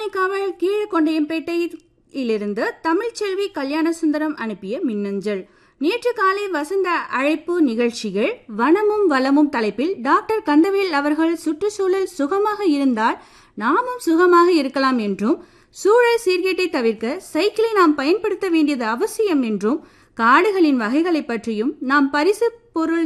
திருவானைக்காவல் கீழகொண்டையம்பேட்டையிலிருந்து தமிழ்ச்செல்வி கல்யாணசுந்தரம் அனுப்பிய மின்னஞ்சல். நேற்று காலை வசந்த அழைப்பு நிகழ்ச்சியில் வனமும் வளமும் தலைப்பில் டாக்டர் கந்தவேல் அவர்கள் சுற்றுச்சூழல் சுகமாக இருந்தால் நாமும் சுகமாக இருக்கலாம் என்றும், சூழல் சீர்கேட்டை தவிர்க்க சைக்கிளை நாம் பயன்படுத்த வேண்டியது அவசியம் என்றும், காடுகளின் வகைகளை பற்றியும், நாம் பரிசு பொருள்